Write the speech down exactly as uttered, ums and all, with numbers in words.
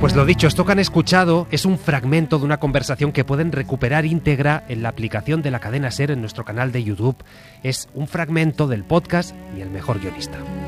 Pues lo dicho, esto que han escuchado es un fragmento de una conversación que pueden recuperar íntegra en la aplicación de la cadena SER en nuestro canal de YouTube. Es un fragmento del podcast y el mejor guionista.